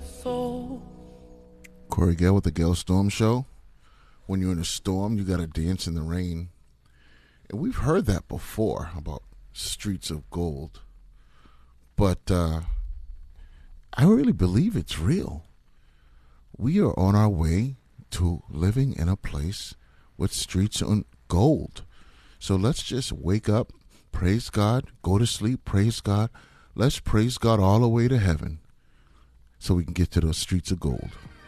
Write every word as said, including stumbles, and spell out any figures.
soul. Corey Gale with the Gale Storm Show. When you're in a storm, you got to dance in the rain. And we've heard that before about streets of gold. But uh, I really believe it's real. We are on our way to living in a place with streets of gold. So let's just wake up, praise God, go to sleep, praise God. Let's praise God all the way to heaven so we can get to those streets of gold.